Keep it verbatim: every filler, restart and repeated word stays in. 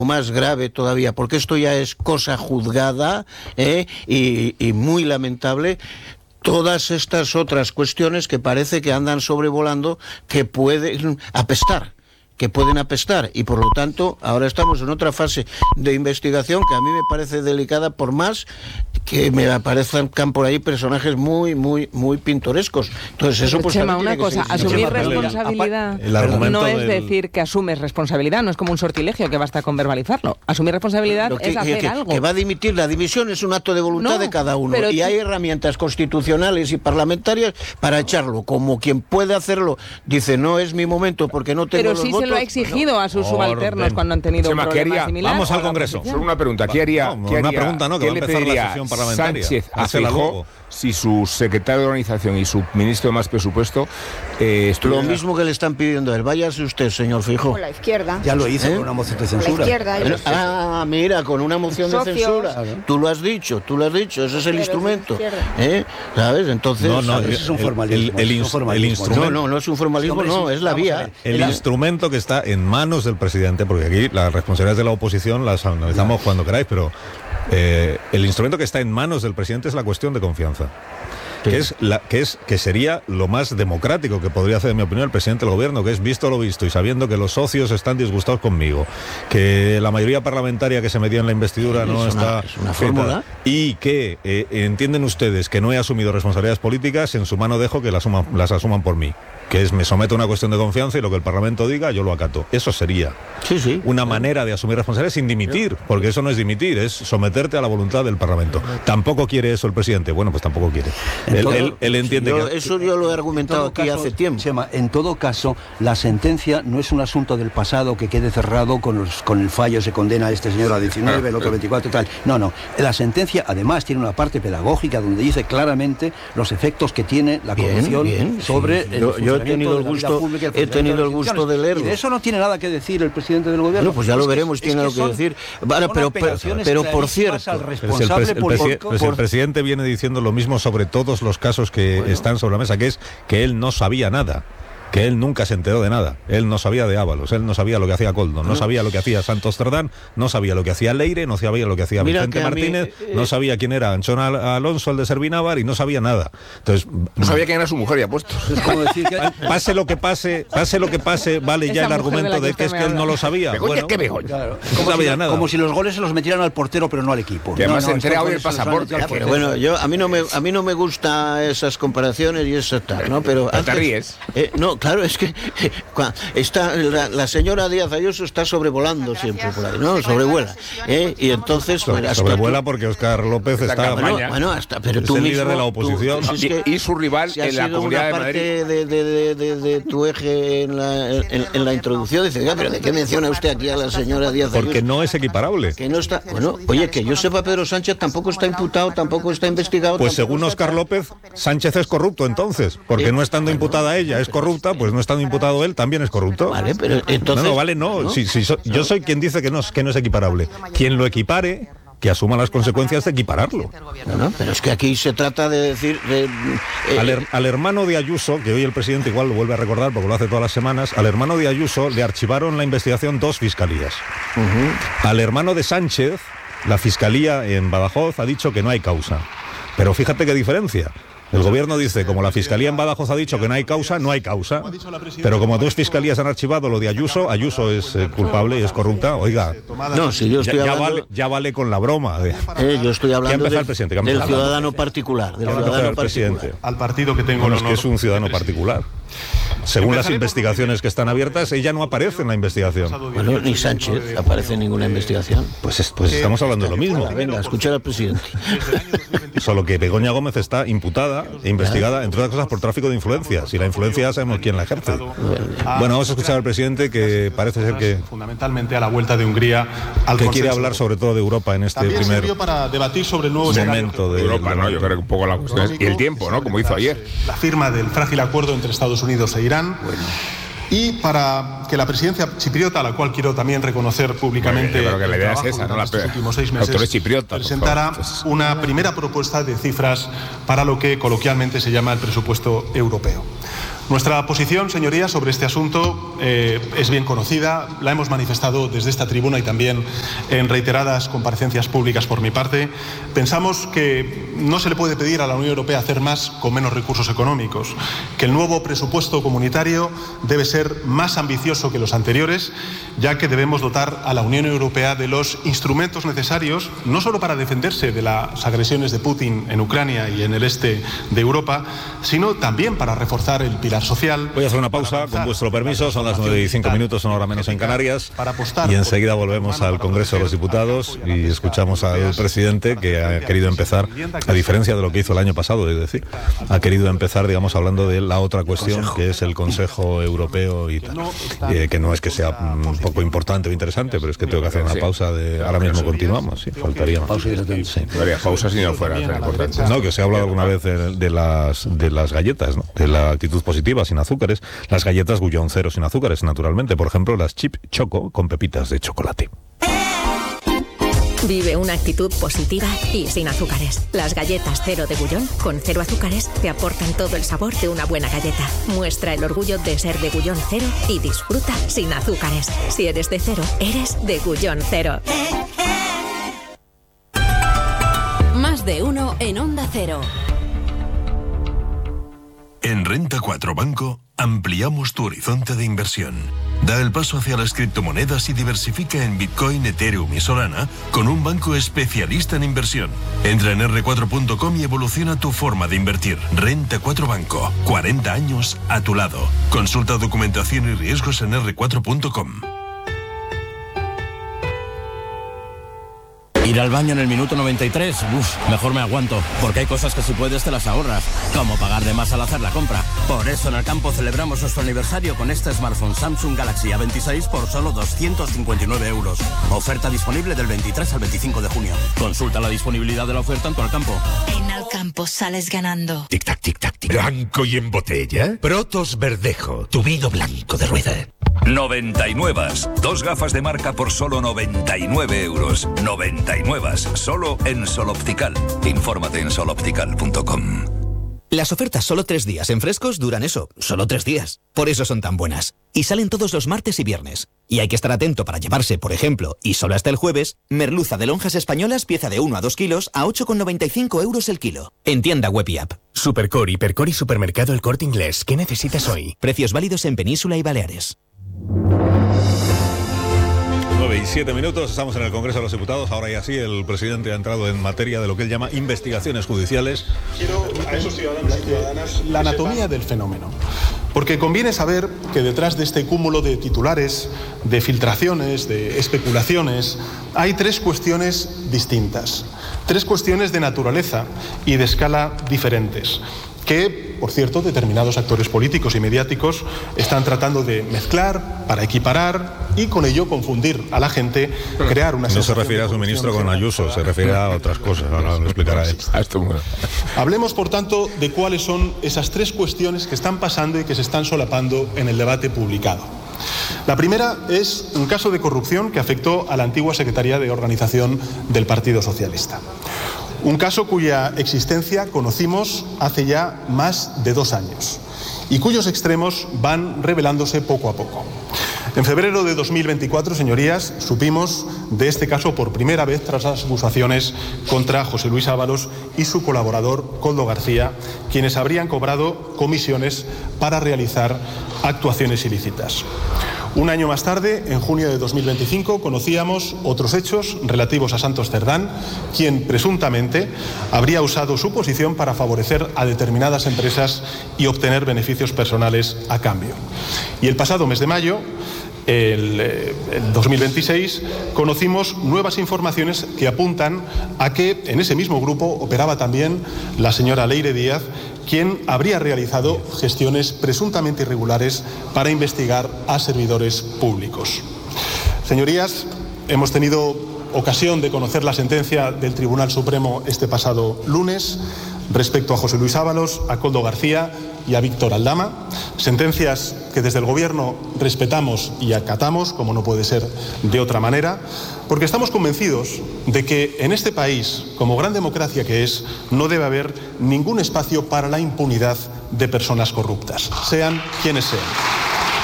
más grave todavía, porque esto ya es cosa juzgada, ¿eh? y, y muy lamentable, todas estas otras cuestiones que parece que andan sobrevolando, que pueden apestar. que pueden apestar, y por lo tanto ahora estamos en otra fase de investigación que a mí me parece delicada, por más que me aparezcan por ahí personajes muy, muy, muy pintorescos. Entonces eso, pues, Chema, una cosa, asumir responsabilidad no es del... decir que asumes responsabilidad, no es como un sortilegio que basta con verbalizarlo. Asumir responsabilidad que, es hacer que, algo. Que va a dimitir, la dimisión es un acto de voluntad no, de cada uno, y tú... hay herramientas constitucionales y parlamentarias para echarlo, como quien puede hacerlo dice, no es mi momento porque no tengo pero los sí votos. Lo ha exigido a sus Orden. subalternos cuando han tenido Chema, un problema similar. Vamos al Congreso. Solo una pregunta. ¿Qué haría, no, ¿qué una haría, pregunta, no, que ¿qué va a le empezar la pediría sesión parlamentaria? Sánchez a Hacela Feijóo luego. si su secretario de organización y su ministro de más presupuesto eh, Lo estuvieran... mismo que le están pidiendo a él. Váyase usted, señor Feijóo. Con la izquierda. Ya lo hizo ¿Eh? con una moción de La censura. izquierda. Pero, ah, mira, con una moción Socios. de censura. Tú lo has dicho, tú lo has dicho, ese es el Pero instrumento. es ¿Eh? ¿Sabes? Entonces. No, no, ¿sabes? Eso es un formalismo. El, el, el, es un formalismo. el instrumento. No, no, no es un formalismo, Hombre, no, sí, es la vamos a vía. ver. El La- instrumento que está en manos del presidente, porque aquí las responsabilidades de la oposición las analizamos cuando queráis, pero eh, el instrumento que está en manos del presidente es la cuestión de confianza. Sí. Que es, la, que es que sería lo más democrático que podría hacer, en mi opinión, el presidente del gobierno, que es, visto lo visto y sabiendo que los socios están disgustados conmigo, que la mayoría parlamentaria que se metía en la investidura Sí, no es una- está es una feta, fórmula. y que eh, entienden ustedes que no he asumido responsabilidades políticas, en su mano dejo que las, asuma, las asuman por mí, que es me someto a una cuestión de confianza y lo que el Parlamento diga yo lo acato. Eso sería Sí, sí. una manera de asumir responsabilidades sin dimitir, porque eso no es dimitir, es someterte a la voluntad del Parlamento. Tampoco quiere eso el presidente. Bueno, pues tampoco quiere. En Él, todo- él- él entiende Yo- que... eso yo lo he En argumentado todo aquí caso, hace tiempo. Chema, en todo caso, la sentencia no es un asunto del pasado que quede cerrado con, los, con el fallo, se condena a este señor a diecinueve, el otro a veinticuatro y tal. No, no. La sentencia además tiene una parte pedagógica donde dice claramente los efectos que tiene la Bien, corrupción bien, sobre sí. el Yo- yo he funcionamiento tenido el de la vida gusto- pública y el he tenido el funcionamiento gusto las de instituciones. leerlo. Y de eso no tiene nada que decir el presidente del gobierno. Bueno, pues ya lo Es que- veremos, es tiene que lo que son- decir. Ahora, son pero, pero, apelaciones pero por clarísimas cierto, al Pero si el, responsable pres- el presi- político. pero si el presidente viene diciendo lo mismo sobre todos los casos que están sobre la mesa, que es que él no sabía nada, que él nunca se enteró de nada. Él no sabía de Ábalos, él no sabía lo que hacía Coldo, no sabía lo que hacía Santos Cerdán, no sabía lo que hacía Leire, no sabía lo que hacía Mira Vicente que a mí, Martínez, eh, no sabía quién era Anchón Al- Alonso, el de Servinávar, y no sabía nada. Entonces, No sabía quién era su mujer y apuesto. Es como decir que pase lo que pase, pase lo que pase, vale Esa ya el mujer de argumento la que de que usted es me que él no habla. lo sabía. Begoña, Bueno, ¿qué Begoña? Claro, no como, sabía si, nada. como si los goles se los metieran al portero pero no al equipo. Que además No, se no, entrega estos hoy el goles se los han pasaporte. metido al pero portero. bueno, yo a mí no me a mí no me gusta esas comparaciones y eso tal, ¿no? Pero Pero te antes- ríes. eh, no, claro, es que eh, cua- está la, la señora Díaz Ayuso está sobrevolando siempre por ahí, ¿no? Sobrevuela, ¿eh? Y entonces pues, hasta sobrevuela tú- porque Óscar López Está está... campaña. bueno, bueno, hasta pero Es tú el mismo, líder de la tú- oposición. tú- si es que- Y, y su rival si ha en la sido Comunidad una de parte Madrid. de, de, de, de, de tu eje en la, en, en la introducción, dice, "Oiga, pero ¿de qué menciona usted aquí a la señora Díaz Ayuso?" Porque no es equiparable. Que no está, bueno, oye, que yo sepa, Pedro Sánchez tampoco está imputado, tampoco está investigado. Pues tampoco según está Óscar tal. López, Sánchez es corrupto entonces, porque no estando imputada ella es corrupta, pues no estando imputado él también es corrupto. Vale, pero entonces... No, no, vale, no. Si, si so- yo soy quien dice que no, es- que no es equiparable. Quien lo equipare, que asuma las consecuencias de equipararlo. No, no, pero es que aquí se trata de decir... de, eh, Al, her- al hermano de Ayuso, que hoy el presidente igual lo vuelve a recordar porque lo hace todas las semanas, al hermano de Ayuso le archivaron la investigación dos fiscalías. Al hermano de Sánchez, la fiscalía en Badajoz ha dicho que no hay causa. Pero fíjate qué diferencia. El gobierno dice, como la fiscalía en Badajoz ha dicho que no hay causa, no hay causa. Pero como dos fiscalías han archivado lo de Ayuso, Ayuso es eh, culpable y es corrupta, oiga, no, si yo ya, estoy ya hablando... vale, ya vale con la broma. de- eh, yo estoy ¿Qué ha hablando empezado del, el presidente? ¿Qué ha del empezado? ciudadano particular. Del Ya va a empezar ciudadano el particular. presidente. Al partido que tengo Bueno, el es que honor es un ciudadano de presidir. particular. Según las investigaciones que están abiertas, ella no aparece en la investigación. Bueno, ni Sánchez aparece en ninguna investigación. Pues, es- pues estamos hablando de lo mismo. Venga, escuchar al presidente. Solo que Begoña Gómez está imputada e investigada, entre otras cosas, por tráfico de influencias. Y la influencia ya sabemos quién la ejerce. Bueno, vamos a escuchar al presidente, que parece ser que, fundamentalmente a la vuelta de Hungría al que quiere consenso. hablar sobre todo de Europa en este También primer sirvió para debatir sobre el nuevo escenario momento de Europa, ¿no? Yo creo que un poco la cuestión es- y el tiempo, ¿no? Como hizo ayer. La firma del frágil acuerdo entre Estados Unidos e Irán. Y para que la presidencia chipriota, a la cual quiero también reconocer públicamente Yo creo que la el idea es trabajo esa, ¿no? durante La estos últimos seis la meses, autoridad chipriota, por presentará favor. Pues- una primera propuesta de cifras para lo que coloquialmente se llama el presupuesto europeo. Nuestra posición, señorías, sobre este asunto eh, es bien conocida, la hemos manifestado desde esta tribuna y también en reiteradas comparecencias públicas por mi parte. Pensamos que no se le puede pedir a la Unión Europea hacer más con menos recursos económicos, que el nuevo presupuesto comunitario debe ser más ambicioso que los anteriores, ya que debemos dotar a la Unión Europea de los instrumentos necesarios, no solo para defenderse de las agresiones de Putin en Ucrania y en el este de Europa, sino también para reforzar el pilar social. Voy a hacer una pausa, con vuestro permiso, son las nueve y cinco minutos, una hora menos en Canarias, y enseguida volvemos al Congreso de los Diputados y escuchamos al presidente, que ha querido empezar, a diferencia de lo que hizo el año pasado, es decir, ha querido empezar, digamos, hablando de la otra cuestión, que es el Consejo Europeo y tal, eh, que no es que sea un poco importante o interesante, pero es que tengo que hacer una pausa de... Ahora mismo continuamos, sí, faltaría más. Pausa y sí. No haría pausa si no fuera tan importante. No, que se ha hablado alguna vez de, de las de las galletas, ¿no? De la actitud positiva sin azúcares, las galletas Gullón cero sin azúcares, naturalmente, por ejemplo, las Chip Choco con pepitas de chocolate. Vive una actitud positiva y sin azúcares. Las galletas cero de Gullón, con cero azúcares, te aportan todo el sabor de una buena galleta. Muestra el orgullo de ser de Gullón cero y disfruta sin azúcares. Si eres de cero, eres de Gullón cero. Más de uno en Onda Cero. En Renta cuatro Banco ampliamos tu horizonte de inversión. Da el paso hacia las criptomonedas y diversifica en Bitcoin, Ethereum y Solana con un banco especialista en inversión. Entra en erre cuatro punto com y evoluciona tu forma de invertir. Renta cuatro Banco, cuarenta años a tu lado. Consulta documentación y riesgos en erre cuatro punto com. Ir al baño en el minuto noventa y tres, uff, mejor me aguanto, porque hay cosas que si puedes te las ahorras, como pagar de más al hacer la compra. Por eso en el campo celebramos nuestro aniversario con este smartphone Samsung Galaxy A veintiséis por solo doscientos cincuenta y nueve euros. Oferta disponible del veintitrés al veinticinco de junio. Consulta la disponibilidad de la oferta en tu Alcampo. En Alcampo sales ganando. Tic tac, tic tac, tic. Blanco y en botella. Protos Verdejo, tu vino blanco de rueda. noventa y nueve. Dos gafas de marca por solo noventa y nueve euros. noventa y nueve. Solo en Sol Optical. Infórmate en sol optical punto com. Las ofertas solo tres días en Frescos duran eso, solo tres días. Por eso son tan buenas. Y salen todos los martes y viernes. Y hay que estar atento para llevarse, por ejemplo, y solo hasta el jueves, merluza de lonjas españolas pieza de uno a dos kilos a ocho con noventa y cinco euros el kilo. En tienda web y app. Supercore, Hipercore y Supermercado El Corte Inglés. ¿Qué necesitas hoy? Precios válidos en Península y Baleares. nueve y siete minutos, estamos en el Congreso de los Diputados. Ahora ya sí, el presidente ha entrado en materia de lo que él llama investigaciones judiciales. Quiero a esos ciudadanos y ciudadanas la anatomía del fenómeno. Porque conviene saber que detrás de este cúmulo de titulares, de filtraciones, de especulaciones, hay tres cuestiones distintas. Tres cuestiones de naturaleza y de escala diferentes. Que, por cierto, determinados actores políticos y mediáticos están tratando de mezclar para equiparar y con ello confundir a la gente, crear una... No se refiere a su ministro con Ayuso, se refiere a otras cosas, ahora lo explicará él. Hablemos, por tanto, de cuáles son esas tres cuestiones que están pasando y que se están solapando en el debate publicado. La primera es un caso de corrupción que afectó a la antigua Secretaría de Organización del Partido Socialista. Un caso cuya existencia conocimos hace ya más de dos años y cuyos extremos van revelándose poco a poco. En febrero de dos mil veinticuatro, señorías, supimos de este caso por primera vez tras las acusaciones contra José Luis Ábalos y su colaborador Koldo García, quienes habrían cobrado comisiones para realizar actuaciones ilícitas. Un año más tarde, en junio de dos mil veinticinco, conocíamos otros hechos relativos a Santos Cerdán, quien presuntamente habría usado su posición para favorecer a determinadas empresas y obtener beneficios personales a cambio. Y el pasado mes de mayo, el, el dos mil veintiséis, conocimos nuevas informaciones que apuntan a que en ese mismo grupo operaba también la señora Leire Díaz, quien habría realizado gestiones presuntamente irregulares para investigar a servidores públicos. Señorías, hemos tenido ocasión de conocer la sentencia del Tribunal Supremo este pasado lunes respecto a José Luis Ábalos, a Koldo García y a Víctor Aldama, sentencias que desde el Gobierno respetamos y acatamos, como no puede ser de otra manera, porque estamos convencidos de que en este país, como gran democracia que es, no debe haber ningún espacio para la impunidad de personas corruptas, sean quienes sean.